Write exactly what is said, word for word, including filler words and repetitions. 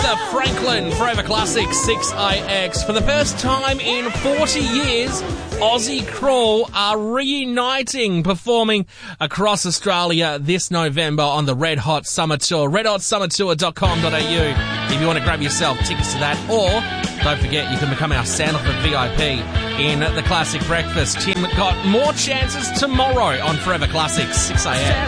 Aretha Franklin, Forever Classic six A X. For the first time in forty years, Aussie Crawl are reuniting, performing across Australia this November on the Red Hot Summer Tour. red hot summer tour dot com dot a u if you want to grab yourself tickets to that. Or, don't forget, you can become our Sandalford V I P in the Classic Breakfast. Tim got more chances tomorrow on Forever Classic six A M.